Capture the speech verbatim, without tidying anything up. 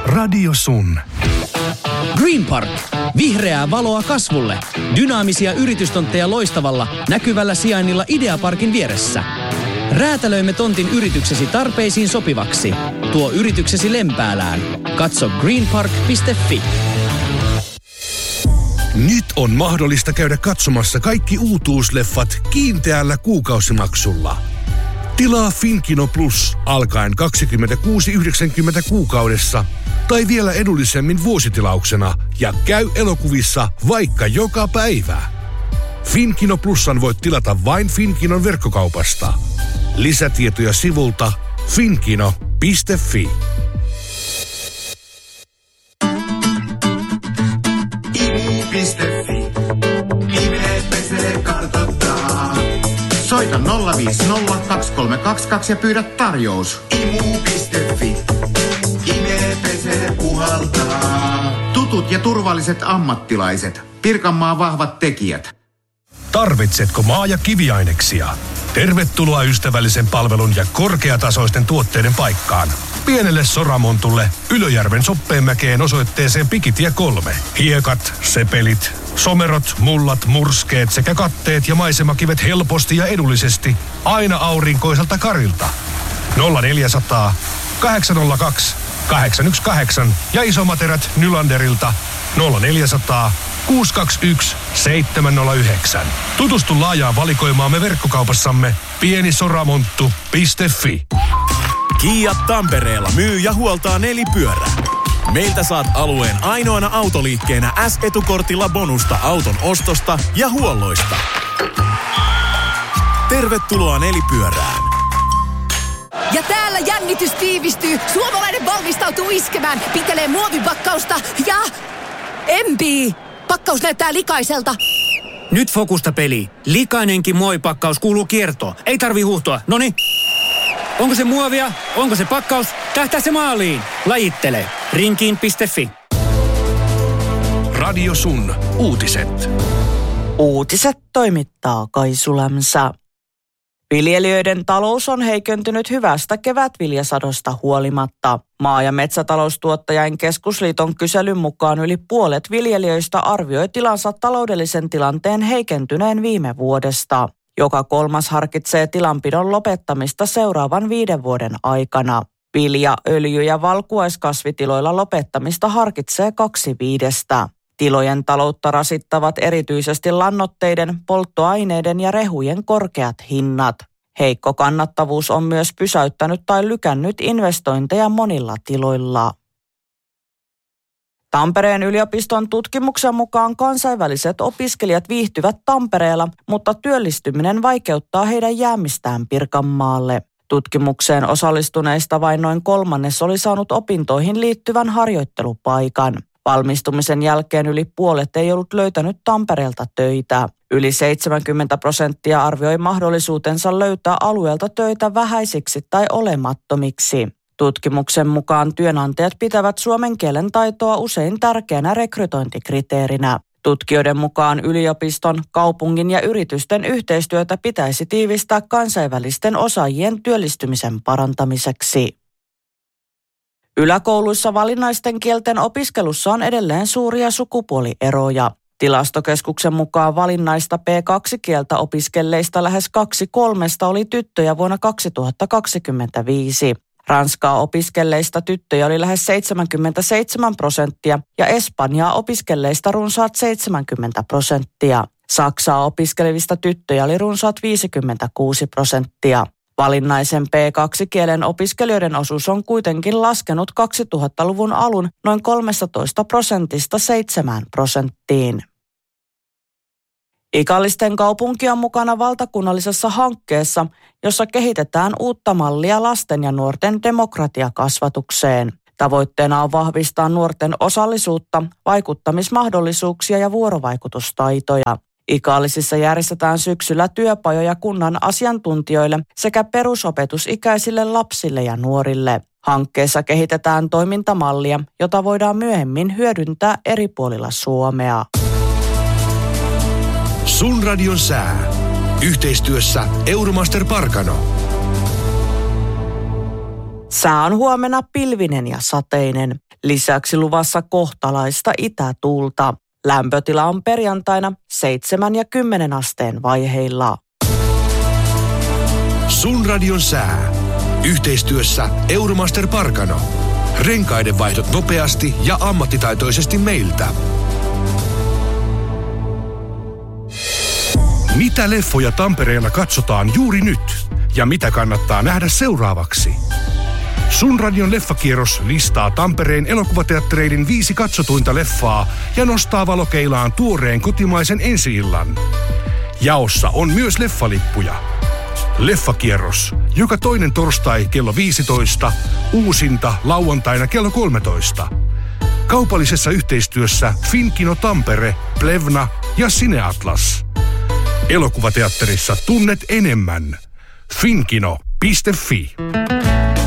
Radio Sun. Green Park. Vihreää valoa kasvulle. Dynaamisia yritystontteja loistavalla, näkyvällä sijainnilla Ideaparkin vieressä. Räätälöimme tontin yrityksesi tarpeisiin sopivaksi. Tuo yrityksesi Lempäälään. Katso greenpark piste fi. Nyt on mahdollista käydä katsomassa kaikki uutuusleffat kiinteällä kuukausimaksulla. Tilaa Finkino Plus alkaen kaksikymmentäkuusi yhdeksänkymmentä kuukaudessa tai vielä edullisemmin vuositilauksena ja käy elokuvissa vaikka joka päivä. Finkino Plusan voit tilata vain Finkinon verkkokaupasta. Lisätietoja sivulta finkino piste fi. imu piste fi. Nimet pesee kartoittaa. Soita nolla viisi nolla kaksi kolme kaksi kaksi ja pyydä tarjous. imu piste fi. Nimet pesee puhaltaa. Tutut ja turvalliset ammattilaiset. Pirkanmaan vahvat tekijät. Tarvitsetko maa- ja kiviaineksia? Tervetuloa ystävällisen palvelun ja korkeatasoisten tuotteiden paikkaan. Pienelle Soramontulle Ylöjärven Soppeenmäkeen osoitteeseen Pikitie kolme. Hiekat, sepelit, somerot, mullat, murskeet sekä katteet ja maisemakivet helposti ja edullisesti aina aurinkoiselta karilta. nolla neljäsataa, kahdeksan nolla kaksi, kahdeksan yksi kahdeksan ja isomaterät Nylanderilta nolla neljäsataa, kuusi kaksi yksi, seitsemän nolla yhdeksän. Tutustu laajaan valikoimaamme verkkokaupassamme pienisoramonttu piste fi. Kia Tampereella myy ja huoltaa nelipyörää. Meiltä saat alueen ainoana autoliikkeenä S-etukortilla bonusta auton ostosta ja huolloista. Tervetuloa nelipyörään. Ja täällä jännitys tiivistyy. Suomalainen valmistautuu iskemään. Pitelee muovipakkausta ja... Empii! Pakkaus näyttää likaiselta. Nyt fokusta peli. Likainenkin muovipakkaus kuuluu kiertoon. Ei tarvi huuhtoa. Noniin. Onko se muovia? Onko se pakkaus? Tähtää se maaliin. Lajittele. Rinkiin piste fi. Radio Sun. Uutiset. Uutiset toimittaa Kaisu Lämsä. Viljelijöiden talous on heikentynyt hyvästä kevätviljasadosta huolimatta. Maa- ja metsätaloustuottajain keskusliiton kyselyn mukaan yli puolet viljelijöistä arvioi tilansa taloudellisen tilanteen heikentyneen viime vuodesta. Joka kolmas harkitsee tilanpidon lopettamista seuraavan viiden vuoden aikana. Vilja-, öljy- ja valkuaiskasvitiloilla lopettamista harkitsee kaksi viidestä. Tilojen taloutta rasittavat erityisesti lannoitteiden, polttoaineiden ja rehujen korkeat hinnat. Heikko kannattavuus on myös pysäyttänyt tai lykännyt investointeja monilla tiloilla. Tampereen yliopiston tutkimuksen mukaan kansainväliset opiskelijat viihtyvät Tampereella, mutta työllistyminen vaikeuttaa heidän jäämistään Pirkanmaalle. Tutkimukseen osallistuneista vain noin kolmannes oli saanut opintoihin liittyvän harjoittelupaikan. Valmistumisen jälkeen yli puolet ei ollut löytänyt Tampereelta töitä. Yli seitsemänkymmentä prosenttia arvioi mahdollisuutensa löytää alueelta töitä vähäisiksi tai olemattomiksi. Tutkimuksen mukaan työnantajat pitävät suomen kielen taitoa usein tärkeänä rekrytointikriteerinä. Tutkijoiden mukaan yliopiston, kaupungin ja yritysten yhteistyötä pitäisi tiivistää kansainvälisten osaajien työllistymisen parantamiseksi. Yläkouluissa valinnaisten kielten opiskelussa on edelleen suuria sukupuolieroja. Tilastokeskuksen mukaan valinnaista P kaksi kieltä opiskelleista lähes kaksi kolmesta oli tyttöjä vuonna kaksituhattakaksikymmentäviisi. Ranskaa opiskelleista tyttöjä oli lähes seitsemänkymmentäseitsemän prosenttia ja Espanjaa opiskelleista runsaat seitsemänkymmentä prosenttia. Saksaa opiskelevista tyttöjä oli runsaat viisikymmentäkuusi prosenttia. Valinnaisen P kaksi kielen opiskelijoiden osuus on kuitenkin laskenut kaksituhattaluvun alun noin kolmetoista prosentista seitsemään prosenttiin. Ikallisten kaupunki on mukana valtakunnallisessa hankkeessa, jossa kehitetään uutta mallia lasten ja nuorten demokratiakasvatukseen. Tavoitteena on vahvistaa nuorten osallisuutta, vaikuttamismahdollisuuksia ja vuorovaikutustaitoja. Ikallisissa järjestetään syksyllä työpajoja kunnan asiantuntijoille sekä perusopetusikäisille lapsille ja nuorille. Hankkeessa kehitetään toimintamallia, jota voidaan myöhemmin hyödyntää eri puolilla Suomea. Sun radion sää. Yhteistyössä Euromaster Parkano. Sää on huomenna pilvinen ja sateinen. Lisäksi luvassa kohtalaista itätuulta. Lämpötila on perjantaina seitsemän ja kymmenen asteen vaiheilla. Sun radion sää. Yhteistyössä Euromaster Parkano. Renkaiden vaihdot nopeasti ja ammattitaitoisesti meiltä. Mitä leffoja Tampereella katsotaan juuri nyt? Ja mitä kannattaa nähdä seuraavaksi? Sun radion leffakierros listaa Tampereen elokuvateattereiden viisi katsotuinta leffaa ja nostaa valokeilaan tuoreen kotimaisen ensi-illan. Jaossa on myös leffalippuja. Leffakierros. Joka toinen torstai kello viisitoista, uusinta lauantaina kello kolmetoista. Kaupallisessa yhteistyössä Finkino Tampere, Plevna ja Cineatlas. Elokuvateatterissa tunnet enemmän. finkino piste fi